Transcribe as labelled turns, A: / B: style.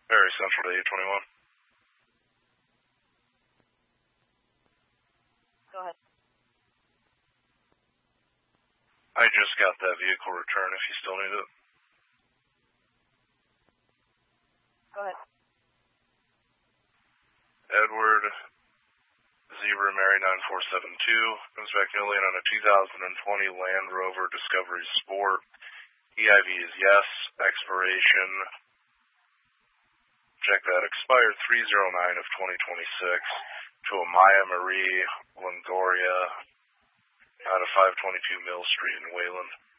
A: Very Central to 821.
B: Go ahead.
A: I just got that vehicle return if you still need it.
B: Go ahead.
A: Edward Zebra Mary 9472 comes back alien on a 2020 Land Rover Discovery Sport. EIV is yes. Expiration, check that, expired 3/09 of 2026 to a Maya Marie Longoria out of 522 Mill Street in Wayland.